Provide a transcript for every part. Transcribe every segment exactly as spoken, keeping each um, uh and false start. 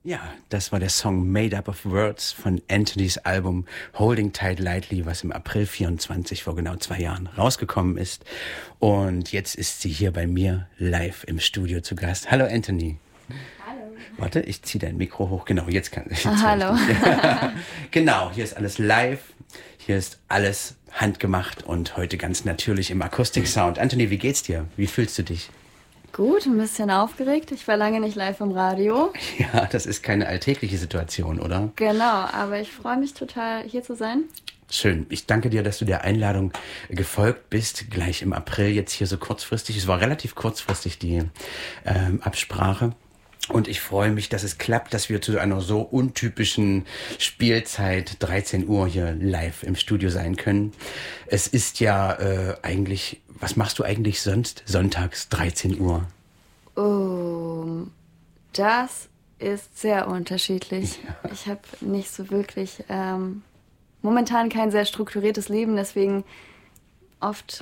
Ja, das war der Song Made Up of Words von Anthonys Album Holding Tight Lightly, was im April vierundzwanzig vor genau zwei Jahren rausgekommen ist. Und jetzt ist sie hier bei mir live im Studio zu Gast. Hallo Anthony. Hallo. Warte, ich ziehe dein Mikro hoch. Genau, jetzt kann ich. Ah, hallo. Genau, hier ist alles live. Hier ist alles handgemacht und heute ganz natürlich im Akustiksound. Anthony, wie geht's dir? Wie fühlst du dich? Gut, ein bisschen aufgeregt. Ich war lange nicht live im Radio. Ja, das ist keine alltägliche Situation, oder? Genau, aber ich freue mich total, hier zu sein. Schön. Ich danke dir, dass du der Einladung gefolgt bist, gleich im April, jetzt hier so kurzfristig. Es war relativ kurzfristig, die ähm, Absprache. Und ich freue mich, dass es klappt, dass wir zu einer so untypischen Spielzeit dreizehn Uhr hier live im Studio sein können. Es ist ja äh, eigentlich, was machst du eigentlich sonst sonntags dreizehn Uhr? Oh, das ist sehr unterschiedlich. Ja. Ich habe nicht so wirklich, ähm, momentan kein sehr strukturiertes Leben, deswegen oft...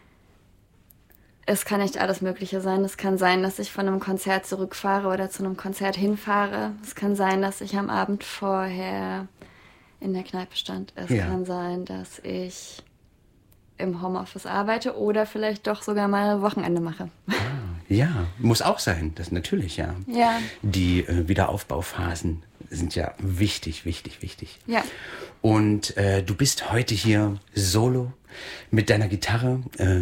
Es kann nicht alles Mögliche sein. Es kann sein, dass ich von einem Konzert zurückfahre oder zu einem Konzert hinfahre. Es kann sein, dass ich am Abend vorher in der Kneipe stand. Es ja. kann sein, dass ich im Homeoffice arbeite oder vielleicht doch sogar mal Wochenende mache. Ah, ja, muss auch sein. Das natürlich, ja. Ja. Die äh, Wiederaufbauphasen sind ja wichtig, wichtig, wichtig. Ja. Und äh, du bist heute hier solo mit deiner Gitarre. Äh,